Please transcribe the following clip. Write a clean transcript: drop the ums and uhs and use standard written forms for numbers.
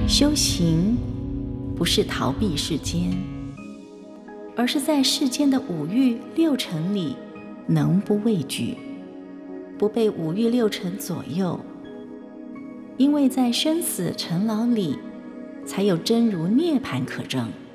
修行不是逃避世间，而是在世间的五欲六尘里能不畏惧，不被五欲六尘左右。因为在生死尘劳里，才有真如涅槃可证。